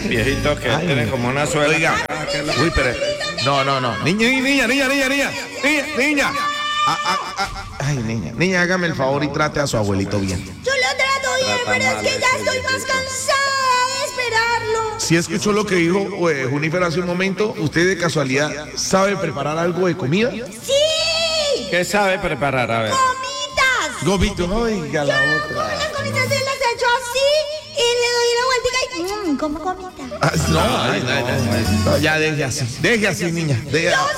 Viejito que tiene como una suela. Oiga. Uy, pero. No. Niña. Ay, niña, hágame el favor y trate a su abuelito bien. Yo lo trato bien, pero es que ya estoy más cansada de esperarlo. Si escuchó lo que dijo Junifer hace un momento, ¿usted de casualidad sabe preparar algo de comida? ¡Sí! ¿Qué sabe preparar? A ver. ¡Gomitas! Gobito, oiga la otra. Las gomitas se las echo así y le doy la vueltica y como gomita. No, ya deje así, niña.